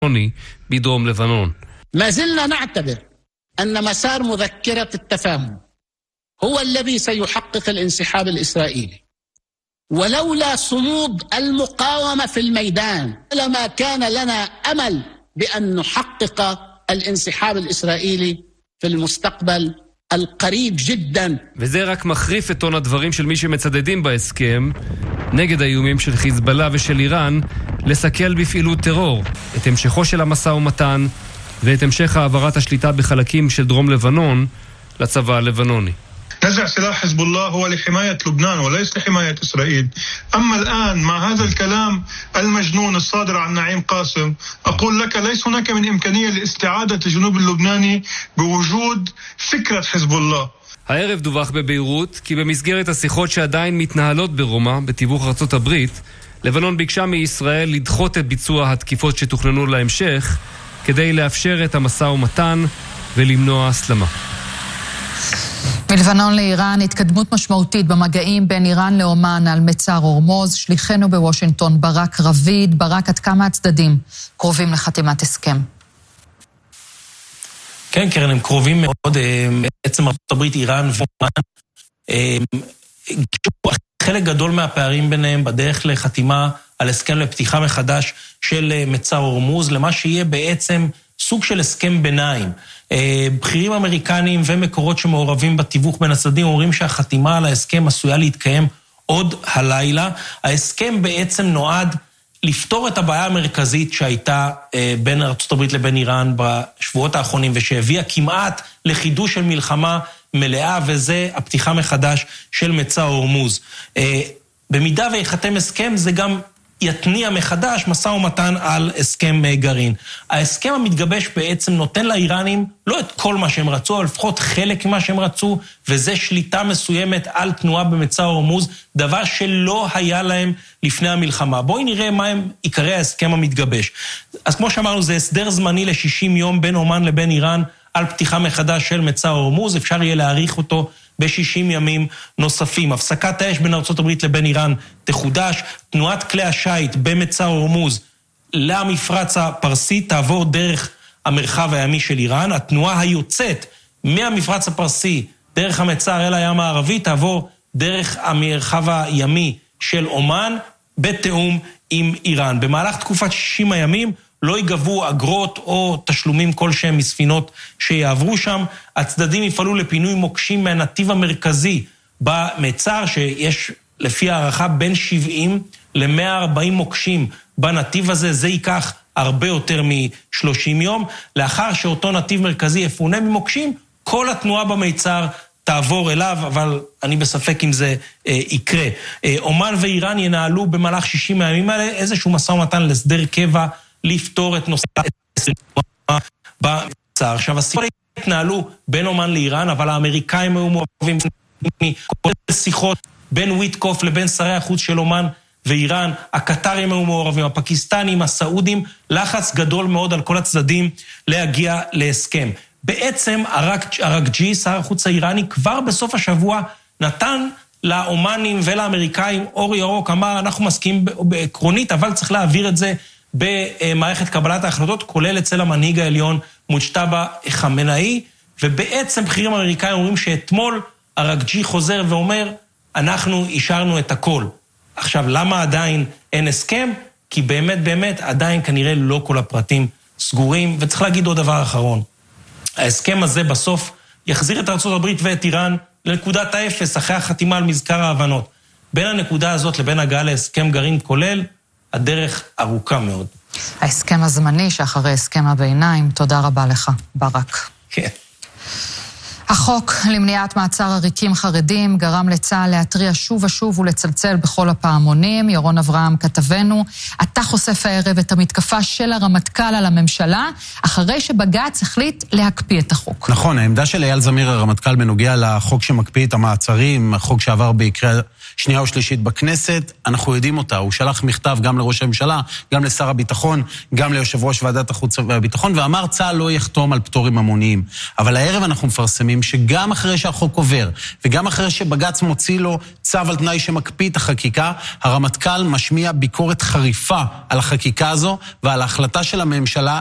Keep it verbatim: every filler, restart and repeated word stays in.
בדרום לבנון. ما زلنا نعتبر أن مسار مذكرة التفاهم هو الذي سيحقق الانسحاب الإسرائيلي ولولا صمود المقاومة في الميدان لما كان لنا أمل بأن نحقق الانسحاب الإسرائيلي في المستقبل القريب جدا. וזה רק מחריף את טון הדברים של מי שמצדדים בהסכם נגד האיומים של חיזבאללה ושל איראן לסכל בפעילות טרור את המשכו של המשא ומתן ואת המשך העברת השליטה בחלקים של דרום לבנון לצבא הלבנוני. نزع سلاح حزب الله هو لحماية لبنان وليس لحماية إسرائيل. أما الآن مع هذا الكلام المجنون الصادر عن نعيم قاسم أقول لك ليس هناك من إمكانية لاستعادة الجنوب اللبناني بوجود فكرة حزب الله. הערב דווח בביירות כי במסגרת השיחות שעדיין מתנהלות ברומא בתיווך ארצות הברית, לבנון ביקשה מישראל לדחות את ביצוע התקיפות שתוכננו להמשך כדי לאפשר את המשא ומתן ולמנוע הסלמה. מלבנון לאיראן, התקדמות משמעותית במגעים בין איראן לאומן על מצר הורמוז. שליחנו בוושינגטון ברק רביד. ברק, עד כמה הצדדים קרובים לחתימת הסכם? כן, קרן, הם קרובים מאוד. בעצם ארצות הברית, איראן ואומן, חלק גדול מהפערים ביניהם בדרך לחתימה על הסכם לפתיחה מחדש של מצר הורמוז, למה שיהיה בעצם סוג של הסכם ביניים. בכירים אמריקנים ומקורות שמעורבים בתיווך בין הצדדים אומרים שהחתימה על ההסכם עשויה להתקיים עוד הלילה. ההסכם בעצם נועד לפתור את הבעיה המרכזית שהייתה בין ארצות הברית לבין איראן בשבועות האחרונים, ושהביאה כמעט לחידוש של מלחמה מלאה, וזה הפתיחה מחדש של מצר הורמוז. במידה ויחתם הסכם, זה גם יתניע מחדש משא ומתן על הסכם גרעין. ההסכם המתגבש בעצם נותן לאיראנים לא את כל מה שהם רצו, אבל לפחות חלק ממה שהם רצו, וזה שליטה מסוימת על תנועה במצר הורמוז, דבר שלא היה להם לפני המלחמה. בואי נראה מה הם עיקרי ההסכם המתגבש. אז כמו שאמרנו, זה הסדר זמני ל-שישים יום בין אומן לבין איראן על פתיחה מחדש של מצר הורמוז, אפשר יהיה להאריך אותו ב-שישים ימים נוספים. הפסקת האש בין ארצות הברית לבין איראן תחודש, תנועת כלי השיט במצר הורמוז למפרץ הפרסי תעבור דרך המרחב הימי של איראן, התנועה היוצאת מהמפרץ הפרסי דרך המצר אל הים הערבי תעבור דרך המרחב הימי של אומן בתאום עם איראן. במהלך תקופת שישים הימים לא ייגבו אגרות או תשלומים כלשהם מספינות שיעברו שם. הצדדים יפעלו לפינוי מוקשים מהנתיב המרכזי במצר, שיש לפי הערכה בין שבעים ל-מאה וארבעים מוקשים בנתיב הזה. זה ייקח הרבה יותר מ-שלושים יום. לאחר שאותו נתיב מרכזי יפונה ממוקשים, כל התנועה במצר תעבור אליו, אבל אני בספק אם זה אה, יקרה. אה, אומן ואיראן ינהלו במהלך שישים הימים האלה איזשהו משא ומתן להסדר קבע לפתור את נושא במצר. עכשיו, השיחות התנהלו בין אומן לאיראן, אבל האמריקאים היו מעורבים מכל שיחות בין וויטקוף לבין שרי החוץ של אומן ואיראן, הקטרים היו מעורבים, הפקיסטנים, הסעודים, לחץ גדול מאוד על כל הצדדים להגיע להסכם. בעצם הרג'י, שר החוץ האיראני, כבר בסוף השבוע נתן לאומנים ולאמריקאים אור ירוק, אמר אנחנו מסכימים בעקרונית, אבל צריך להעביר את זה במערכת קבלת ההחלטות, כולל אצל המנהיג העליון מוג'טבא חמינאי, ובעצם בכירים אמריקאים אומרים שאתמול הרג'י חוזר ואומר, אנחנו אישרנו את הכל. עכשיו, למה עדיין אין הסכם? כי באמת באמת עדיין כנראה לא כל הפרטים סגורים, וצריך להגיד עוד דבר אחרון. ההסכם הזה בסוף יחזיר את ארצות הברית ואת איראן לנקודת האפס אחרי החתימה על מזכר ההבנות. בין הנקודה הזאת לבין הגעה להסכם גרעין כולל, הדרך ארוכה מאוד. ההסכם הזמני שאחרי הסכם הביניים, תודה רבה לך, ברק. כן. החוק למניעת מעצר עריקים חרדים גרם לצה"ל להתריע שוב ושוב ולצלצל בכל הפעמונים. ירון אברהם כתבנו, אתה חושף הערב את המתקפה של הרמטכ"ל על הממשלה, אחרי שבג"ץ החליט להקפיא את החוק. נכון, העמדה של אייל זמיר הרמטכ"ל בנוגע לחוק שמקפיא את המעצרים, החוק שעבר בקריאה שנייה או שלישית בכנסת, אנחנו יודעים אותה. הוא שלח מכתב גם לראש הממשלה, גם לשר הביטחון, גם ליושב ראש ועדת החוץ והביטחון, ואמר צה"ל לא יחתום על פטורים המוניים. אבל הערב אנחנו מפרסמים שגם אחרי שהחוק עובר, וגם אחרי שבג"ץ מוציא לו צו על תנאי שמקפיא את החקיקה, הרמטכ"ל משמיע ביקורת חריפה על החקיקה הזו, ועל ההחלטה של הממשלה